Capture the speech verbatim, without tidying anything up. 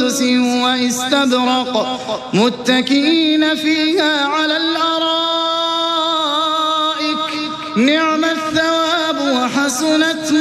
سندس واستبرق متكئين فيها على الأرائك نعم الثواب وحسنت